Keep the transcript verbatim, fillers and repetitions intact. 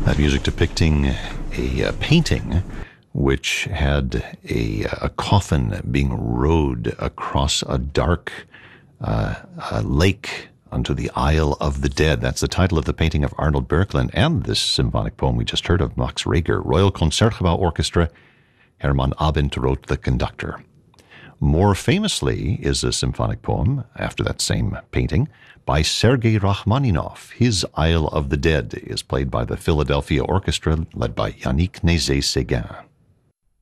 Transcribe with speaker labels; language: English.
Speaker 1: That music depicting a uh, painting which had a, a coffin being rowed across a dark uh, a lake onto the Isle of the Dead. That's the title of the painting of Arnold Böcklin, and this symphonic poem we just heard of Max Reger. Royal Concertgebouw Orchestra, Hermann Abend wrote the conductor. More famously is a symphonic poem, after that same painting, by Sergei Rachmaninoff. His Isle of the Dead is played by the Philadelphia Orchestra, led by Yannick Nézet-Séguin.